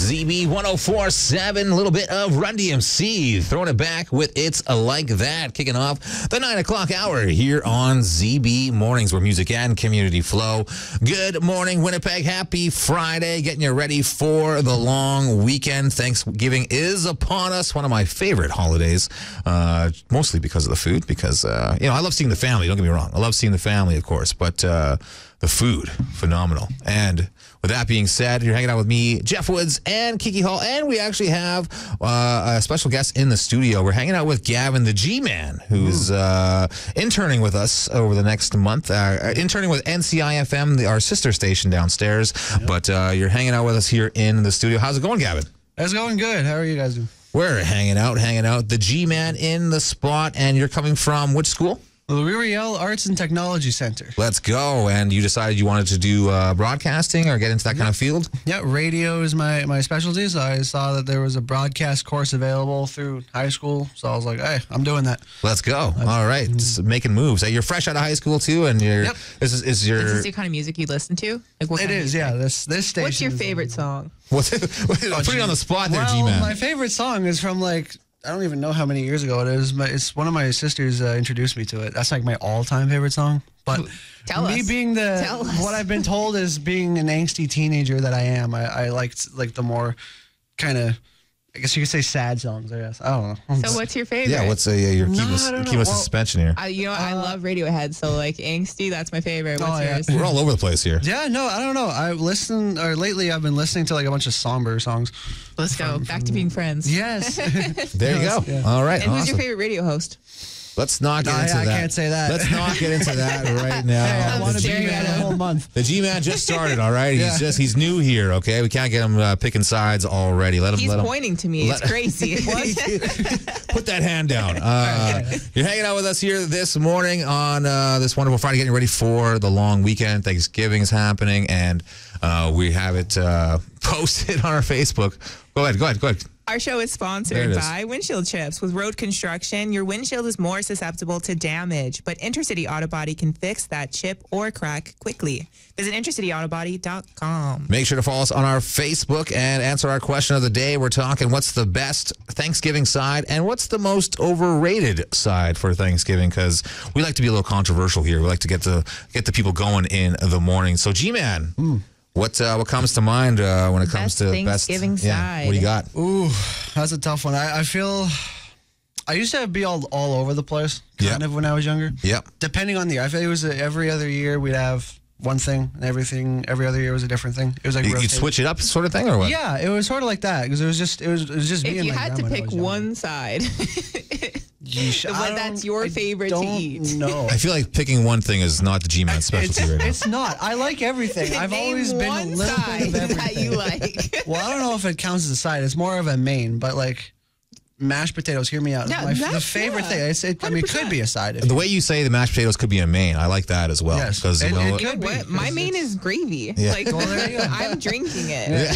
ZB 104.7, a little bit of Run DMC, throwing it back with It's Like That, kicking off the 9 o'clock hour here on ZB Mornings, where music and community flow. Good morning, Winnipeg. Happy Friday, getting you ready for the long weekend. Thanksgiving is upon us, one of my favorite holidays, mostly because of the food, because, I love seeing the family, don't get me wrong. I love seeing the family, of course, but the food, phenomenal. And with that being said, you're hanging out with me, Jeff Woods, and Kiki Hall, and we actually have a special guest in the studio. We're hanging out with Gavin, the G-Man, who's interning with us over the next month, interning with NCIFM, our sister station downstairs. Yep. But you're hanging out with us here in the studio. How's it going, Gavin? It's going good. How are you guys doing? We're hanging out. The G-Man in the spot, and you're coming from which school? The L'Oreal Arts and Technology Center. Let's go. And you decided you wanted to do broadcasting or get into that kind of field? Yeah, radio is my specialty. So I saw that there was a broadcast course available through high school. So I was like, hey, I'm doing that. Let's go. All right. Just making moves. You're fresh out of high school, too? And you're, yep. Is this the kind of music you listen to? Like what it is, yeah. This station. What's your favorite song? Put you on the spot there, G-Man. My favorite song is from I don't even know how many years ago it is. It's one of my sisters introduced me to it. That's like my all-time favorite song. But being what I've been told is being an angsty teenager that I am, I liked the more kind of, I guess you could say sad songs, I guess. I don't know. So what's your favorite? Yeah, you're keeping us suspension here. I love Radiohead, so like angsty, that's my favorite. What's yours? We're all over the place here. Yeah, no, I don't know. Lately I've been listening to like a bunch of somber songs. Let's go. Back to being friends. Yes. There you go. Yeah. All right. And who's your favorite radio host? Let's not get into that. I can't say that. Let's not get into that right now. Hey, I want to be here a whole month. The G-Man just started, all right? He's new here, okay? We can't get him picking sides already. He's pointing to me. It's crazy. Put that hand down. You're hanging out with us here this morning on this wonderful Friday, getting ready for the long weekend. Thanksgiving is happening, and we have it posted on our Facebook. Go ahead. Our show is sponsored by Windshield Chips. With road construction, your windshield is more susceptible to damage, but Intercity Auto Body can fix that chip or crack quickly. Visit intercityautobody.com. Make sure to follow us on our Facebook and answer our question of the day. We're talking what's the best Thanksgiving side and what's the most overrated side for Thanksgiving, because we like to be a little controversial here. We like to get the people going in the morning. So, G-Man. What comes to mind when it comes to Thanksgiving side? Yeah, what do you got? Ooh, that's a tough one. I feel I used to be all over the place kind of when I was younger. Yep. Depending on the year, I feel it was every other year we'd have one thing, and every other year was a different thing. It was like you'd switch it up, sort of thing, or what? Yeah, it was sort of like that because it was just me. If you had to pick one side. That's your favorite to eat. No, I feel like picking one thing is not the G-Man specialty right now. It's not. I like everything. I've always been a little bit of everything that you like. Well, I don't know if it counts as a side. It's more of a main, but like mashed potatoes. Hear me out. The favorite thing. It could be a side. The way you say the mashed potatoes could be a main, I like that as well. Yes, My main is gravy. Yeah. Like, I'm drinking it. Yeah.